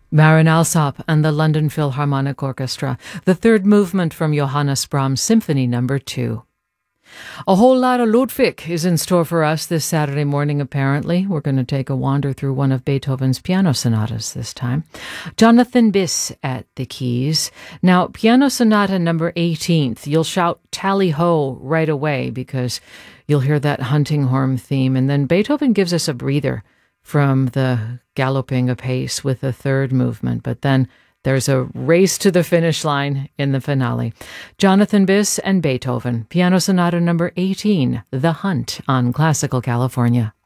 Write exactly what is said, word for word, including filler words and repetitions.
Marin Alsop and the London Philharmonic Orchestra, the third movement from Johannes Brahms Symphony Number two. A whole lot of Ludwig is in store for us this Saturday morning, apparently. We're going to take a wander through one of Beethoven's piano sonatas this time. Jonathan Biss at the keys. Now, Piano Sonata number eighteenth. You'll shout tally-ho right away because you'll hear that hunting horn theme. And then Beethoven gives us a breather from the galloping apace with the third movement. But then there's a race to the finish line in the finale. Jonathan Biss and Beethoven, Piano Sonata number eighteen, The Hunt on Classical California.